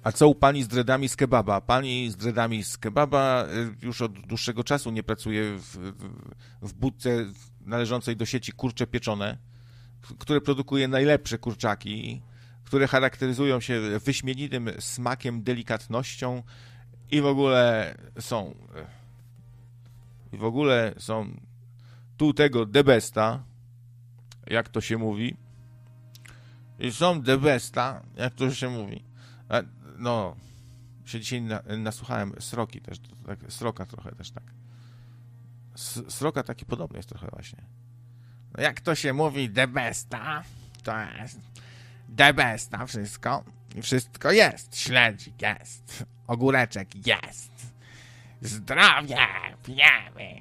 A co u pani z dreadami z kebaba? Pani z dreadami z kebaba już od dłuższego czasu nie pracuje w budce należącej do sieci Kurcze Pieczone, które produkuje najlepsze kurczaki, które charakteryzują się wyśmienitym smakiem, delikatnością i w ogóle są tu tego the besta, jak to się mówi. I są the besta, jak to się mówi. No, się dzisiaj nasłuchałem Sroki też, tak, Sroka trochę też tak. Sroka taki podobny jest trochę właśnie. No jak to się mówi the besta, to jest the besta wszystko. I wszystko jest. Śledzik jest. Ogóreczek jest. Zdrowie pijemy.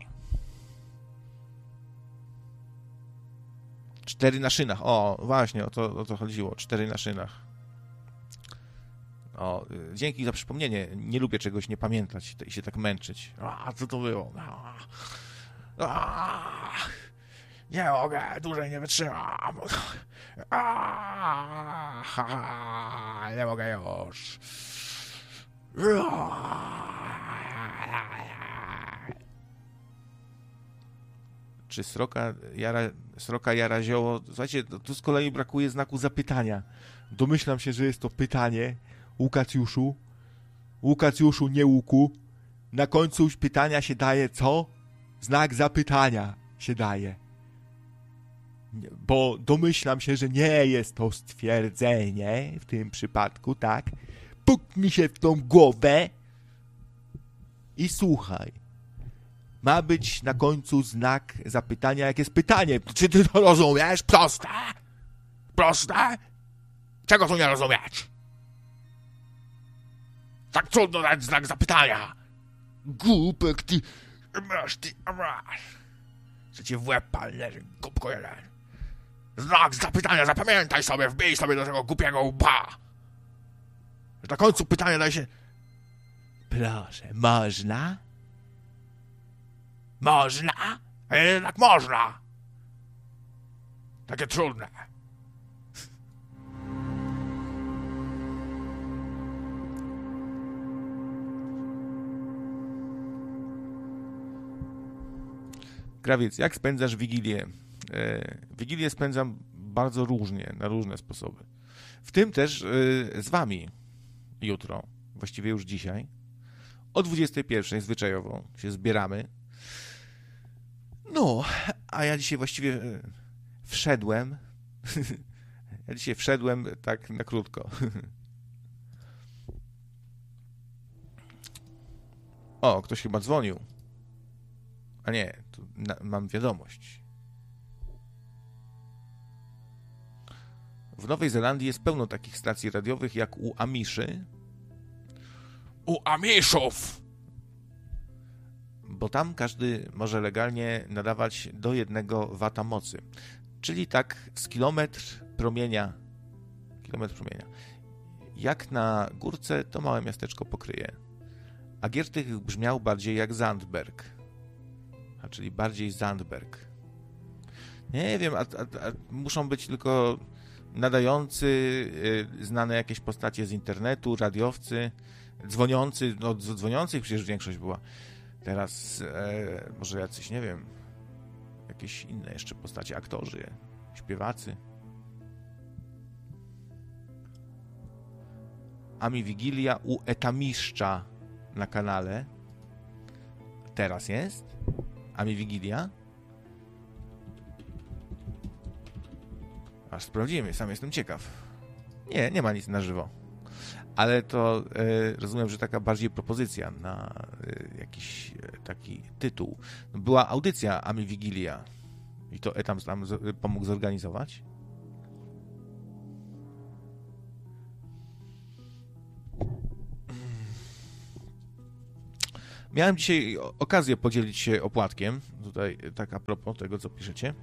4 na szynach. O, właśnie, o to chodziło. 4 na szynach. O, dzięki za przypomnienie. Nie lubię czegoś nie pamiętać i się tak męczyć. A, co to było? Nie mogę, dłużej nie wytrzymam. Nie mogę już. Czy sroka jara zioło? Słuchajcie, tu z kolei brakuje znaku zapytania. Domyślam się, że jest to pytanie. Łukacjuszu, nie łuku. Na końcu pytania się daje co? Znak zapytania się daje. Bo domyślam się, że nie jest to stwierdzenie w tym przypadku, tak? Puknij się w tą głowę i słuchaj. Ma być na końcu znak zapytania, jak jest pytanie. Czy ty to rozumiesz? Proste? Proste? Czego tu nie rozumieć? Tak trudno dać znak zapytania. Głupek, ty masz. Że cię w łeb palnę, głupko jeden. Znak zapytania, zapamiętaj sobie, wbij sobie do tego głupiego łba. Że na końcu pytania daje się... Proszę, można? Można? A jednak można. Takie trudne. Krawiec, jak spędzasz Wigilię? Wigilię spędzam bardzo różnie, na różne sposoby. W tym też z wami jutro, właściwie już dzisiaj, o 21:00 zwyczajowo się zbieramy. No, a ja dzisiaj właściwie wszedłem. Ja dzisiaj wszedłem tak na krótko. O, ktoś chyba dzwonił. A nie, tu mam wiadomość. W Nowej Zelandii jest pełno takich stacji radiowych jak u Amiszy. U Amiszów! Bo tam każdy może legalnie nadawać do 1 wata mocy. Czyli tak z kilometr promienia. Jak na górce, to małe miasteczko pokryje. A Giertych brzmiał bardziej jak Zandberg. Czyli bardziej Zandberg. Nie wiem, a muszą być tylko nadający, znane jakieś postacie z internetu, radiowcy, dzwoniący, no dzwoniących przecież większość była. Teraz może jacyś, nie wiem, jakieś inne jeszcze postacie, aktorzy, śpiewacy. Ami Wigilia u Etamiszcza na kanale. Teraz jest? Ami Wigilia? Aż sprawdzimy, sam jestem ciekaw. Nie ma nic na żywo. Ale to rozumiem, że taka bardziej propozycja na jakiś taki tytuł. Była audycja Ami Wigilia i to Etam tam pomógł zorganizować. Miałem dzisiaj okazję podzielić się opłatkiem, tutaj tak a propos tego, co piszecie,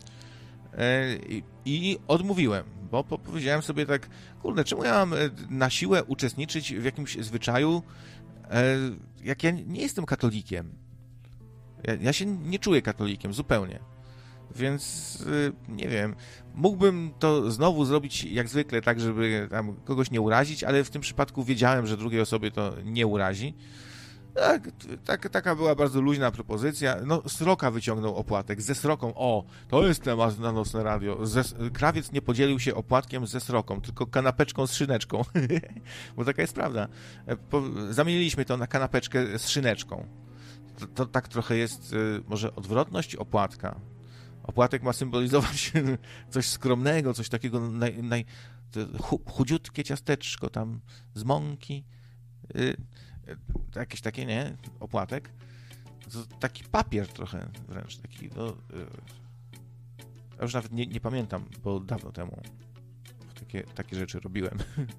i odmówiłem, bo powiedziałem sobie tak, kurde, czemu ja mam na siłę uczestniczyć w jakimś zwyczaju, jak ja nie jestem katolikiem. Ja się nie czuję katolikiem, zupełnie. Więc nie wiem, mógłbym to znowu zrobić jak zwykle, tak żeby tam kogoś nie urazić, ale w tym przypadku wiedziałem, że drugiej osobie to nie urazi. Taka była bardzo luźna propozycja. No, Sroka wyciągnął opłatek, ze Sroką. O, to jest temat na Nocne Radio. Krawiec nie podzielił się opłatkiem ze Sroką, tylko kanapeczką z szyneczką. Bo taka jest prawda. Zamieniliśmy to na kanapeczkę z szyneczką. To tak trochę jest może odwrotność opłatka. Opłatek ma symbolizować coś skromnego, coś takiego chudziutkie ciasteczko tam z mąki. Jakieś takie, nie? Opłatek. To taki papier trochę wręcz. Taki, no, ja już nawet nie pamiętam, bo dawno temu takie rzeczy robiłem.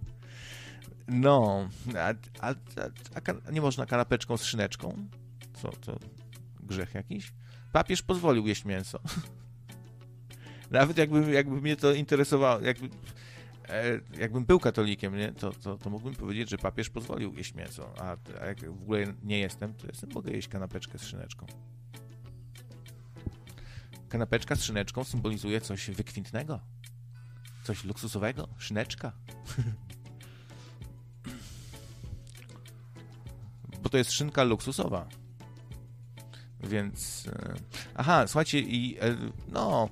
No, a nie można kanapeczką z szyneczką? Co? Grzech jakiś? Papież pozwolił jeść mięso. Nawet jakby mnie to interesowało, jakbym był katolikiem, nie? To mógłbym powiedzieć, że papież pozwolił jeść mięso, a jak w ogóle nie jestem, to mogę jeść kanapeczkę z szyneczką. Kanapeczka z szyneczką symbolizuje coś wykwintnego, coś luksusowego, szyneczka. Bo to jest szynka luksusowa. Więc... Aha, słuchajcie, no...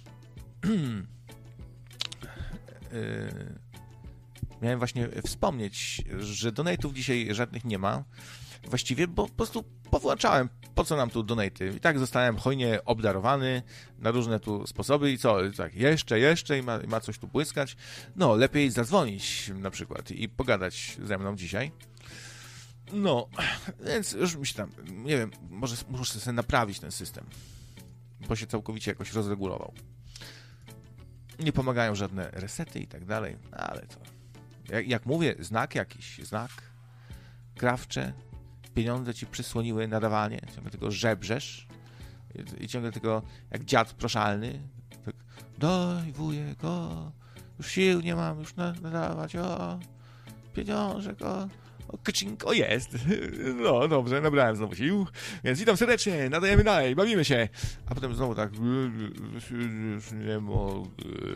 Miałem właśnie wspomnieć, że donate'ów dzisiaj żadnych nie ma. Właściwie, bo po prostu powłączałem, po co nam tu donate'y. I tak zostałem hojnie obdarowany na różne tu sposoby i co, tak jeszcze i ma coś tu błyskać. No, lepiej zadzwonić na przykład i pogadać ze mną dzisiaj. No, więc już mi się tam, nie wiem, może muszę sobie naprawić ten system, bo się całkowicie jakoś rozregulował. Nie pomagają żadne resety i tak dalej, ale to, jak mówię, znak krawcze, pieniądze ci przysłoniły nadawanie, ciągle tylko żebrzesz i ciągle tylko jak dziad proszalny, tak, daj wujek, już sił nie mam, już nadawać, pieniążek, o jest. No dobrze, nabrałem znowu sił. Więc witam serdecznie, nadajemy dalej, bawimy się. A potem znowu tak już nie mogę.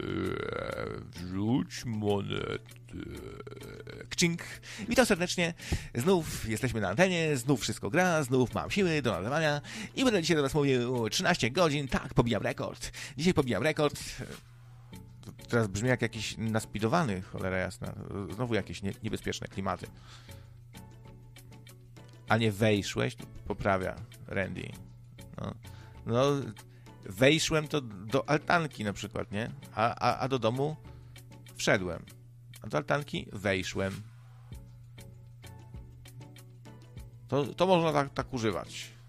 Wrzuć monet. Kcink. Witam serdecznie. Znów jesteśmy na antenie, znów wszystko gra, znów mam siły do nadawania i będę dzisiaj do was mówił 13 godzin. Tak, pobijam rekord. Dzisiaj pobijam rekord. Teraz brzmi jak jakiś naspidowany, cholera jasna. Znowu jakieś niebezpieczne klimaty. A nie wejszłeś? Poprawia Randy. No, wejszłem to do altanki na przykład, nie? A do domu wszedłem. A do altanki wejszłem. To można tak używać.